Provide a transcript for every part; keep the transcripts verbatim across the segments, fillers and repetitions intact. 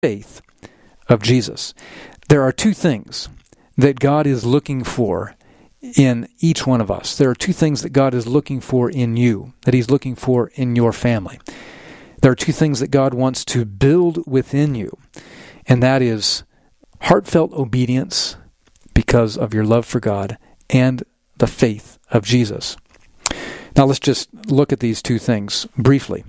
faith of Jesus. There are two things that God is looking for in each one of us. There are two things that God is looking for in you, that He's looking for in your family. There are two things that God wants to build within you, and that is heartfelt obedience because of your love for God and the faith of Jesus. Now let's just look at these two things briefly.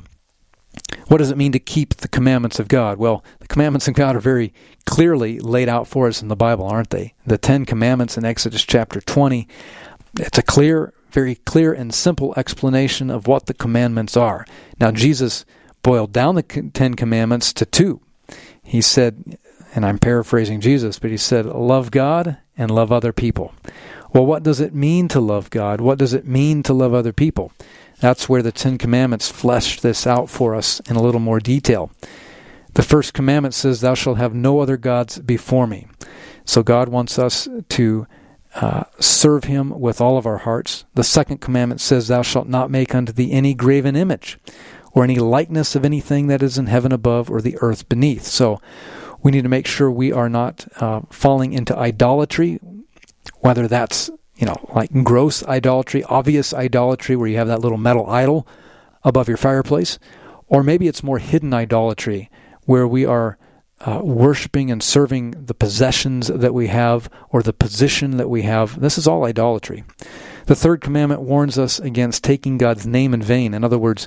What does it mean to keep the commandments of God? Well, the commandments of God are very clearly laid out for us in the Bible, aren't they? The Ten Commandments in Exodus chapter twenty, it's a clear, very clear and simple explanation of what the commandments are. Now, Jesus boiled down the Ten Commandments to two. He said, and I'm paraphrasing Jesus, but he said, love God and love other people. Well, what does it mean to love God? What does it mean to love other people? That's where the Ten Commandments flesh this out for us in a little more detail. The first commandment says, thou shalt have no other gods before me. So God wants us to uh, serve Him with all of our hearts. The second commandment says, thou shalt not make unto thee any graven image, or any likeness of anything that is in heaven above or the earth beneath. So we need to make sure we are not uh, falling into idolatry, whether that's, you know, like gross idolatry, obvious idolatry, where you have that little metal idol above your fireplace, or maybe it's more hidden idolatry, where we are uh, worshiping and serving the possessions that we have or the position that we have. This is all idolatry. The third commandment warns us against taking God's name in vain. In other words,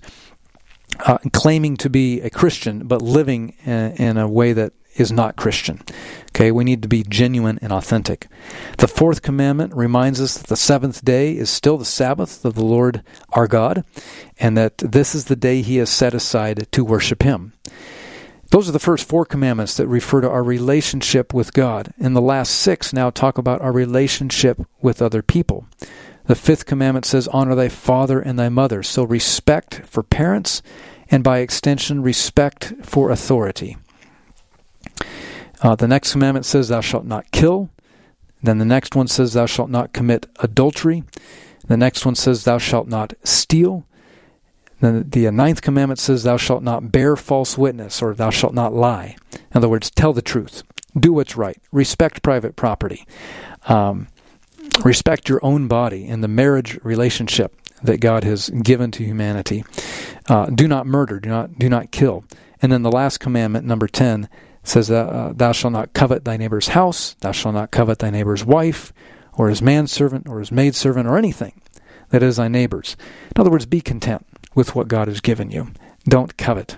uh, claiming to be a Christian, but living in, in a way that is not Christian. Okay, we need to be genuine and authentic. The fourth commandment reminds us that the seventh day is still the Sabbath of the Lord our God, and that this is the day He has set aside to worship Him. Those are the first four commandments that refer to our relationship with God. And the last six now talk about our relationship with other people. The fifth commandment says, honor thy father and thy mother. So respect for parents, and by extension, respect for authority. Uh, the next commandment says, thou shalt not kill. Then the next one says, thou shalt not commit adultery. The next one says, thou shalt not steal. Then the ninth commandment says, thou shalt not bear false witness, or thou shalt not lie. In other words, tell the truth. Do what's right. Respect private property. Um, respect your own body and the marriage relationship that God has given to humanity. Uh, do not murder. Do not do not kill. And then the last commandment, number ten, says, uh, thou shalt not covet thy neighbor's house. Thou shalt not covet thy neighbor's wife, or his manservant, or his maidservant, or anything that is thy neighbor's. In other words, be content with what God has given you. Don't covet.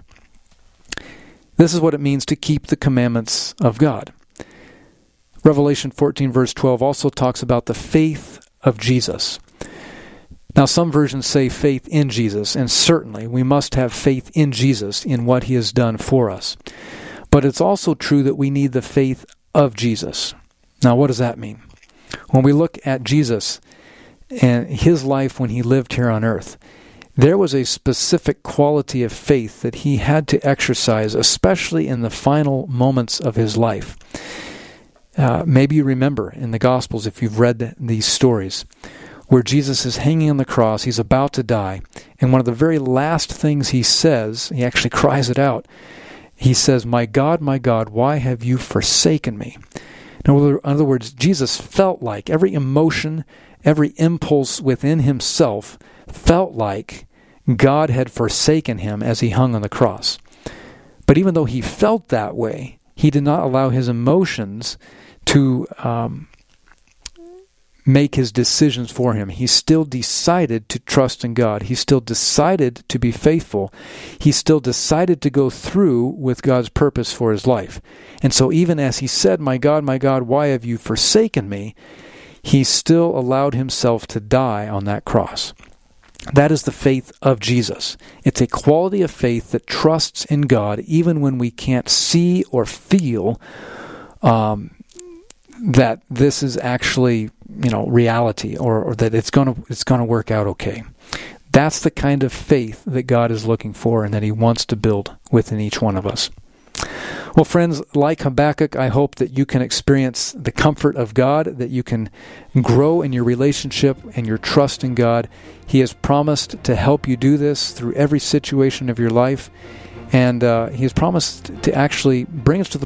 This is what it means to keep the commandments of God. Revelation fourteen verse twelve also talks about the faith of Jesus. Now, some versions say faith in Jesus, and certainly we must have faith in Jesus in what He has done for us. But it's also true that we need the faith of Jesus. Now, what does that mean? When we look at Jesus and His life when He lived here on earth, there was a specific quality of faith that He had to exercise, especially in the final moments of His life. Uh, maybe you remember in the Gospels, if you've read these stories, where Jesus is hanging on the cross, He's about to die, and one of the very last things He says, He actually cries it out, He says, my God, my God, why have you forsaken me? In other words, Jesus felt like every emotion, every impulse within Himself felt like God had forsaken Him as He hung on the cross. But even though He felt that way, He did not allow His emotions to um, make His decisions for Him. He still decided to trust in God. He still decided to be faithful. He still decided to go through with God's purpose for His life. And so even as He said, my God, my God, why have you forsaken me? He still allowed Himself to die on that cross. That is the faith of Jesus. It's a quality of faith that trusts in God even when we can't see or feel um, that this is actually, you know, reality, or, or that it's going to it's going to work out okay. That's the kind of faith that God is looking for and that He wants to build within each one of us. Well, friends, like Habakkuk, I hope that you can experience the comfort of God, that you can grow in your relationship and your trust in God. He has promised to help you do this through every situation of your life. And uh, He has promised to actually bring us to the